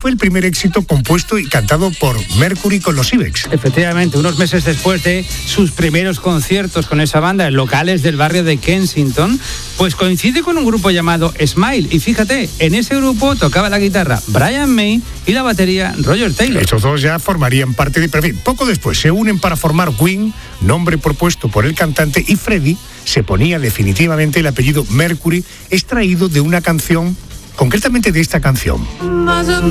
fue el primer éxito compuesto y cantado por Mercury con los Ibex. Efectivamente, unos meses después de sus primeros conciertos con esa banda en locales del barrio de Kensington, pues coincide con un grupo llamado Smile. Y fíjate, en ese grupo tocaba la guitarra Brian May y la batería Roger Taylor. Estos dos ya formarían parte de... Pero en fin, poco después se unen para formar Queen, nombre propuesto por el cantante, y Freddie se ponía definitivamente el apellido Mercury, extraído de una canción, concretamente de esta canción.